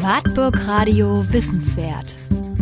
Wartburg Radio Wissenswert.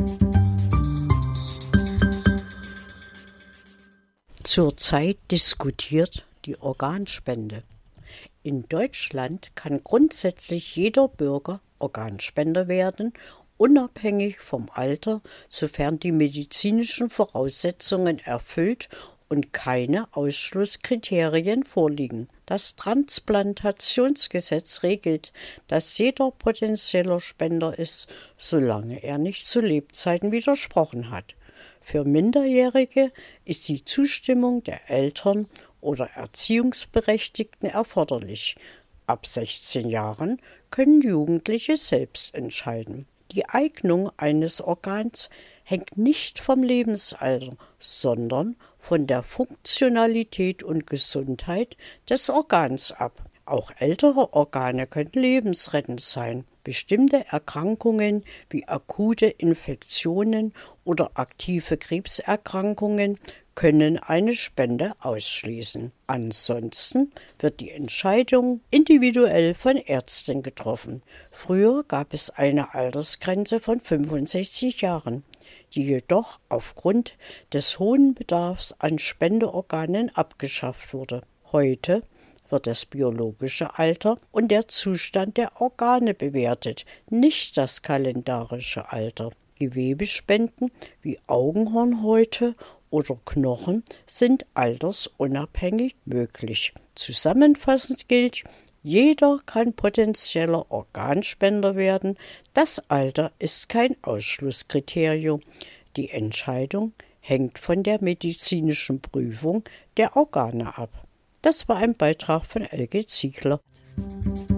Zurzeit diskutiert die Organspende. In Deutschland kann grundsätzlich jeder Bürger Organspender werden, unabhängig vom Alter, sofern die medizinischen Voraussetzungen erfüllt und keine Ausschlusskriterien vorliegen. Das Transplantationsgesetz regelt, dass jeder potenzieller Spender ist, solange er nicht zu Lebzeiten widersprochen hat. Für Minderjährige ist die Zustimmung der Eltern oder Erziehungsberechtigten erforderlich. Ab 16 Jahren können Jugendliche selbst entscheiden. Die Eignung eines Organs hängt nicht vom Lebensalter, sondern von der Funktionalität und Gesundheit des Organs ab. Auch ältere Organe können lebensrettend sein. Bestimmte Erkrankungen wie akute Infektionen oder aktive Krebserkrankungen können eine Spende ausschließen. Ansonsten wird die Entscheidung individuell von Ärzten getroffen. Früher gab es eine Altersgrenze von 65 Jahren, die jedoch aufgrund des hohen Bedarfs an Spendeorganen abgeschafft wurde. Heute wird das biologische Alter und der Zustand der Organe bewertet, nicht das kalendarische Alter. Gewebespenden wie Augenhornhäute oder Knochen sind altersunabhängig möglich. Zusammenfassend gilt, jeder kann potenzieller Organspender werden. Das Alter ist kein Ausschlusskriterium. Die Entscheidung hängt von der medizinischen Prüfung der Organe ab. Das war ein Beitrag von Elke Ziegler.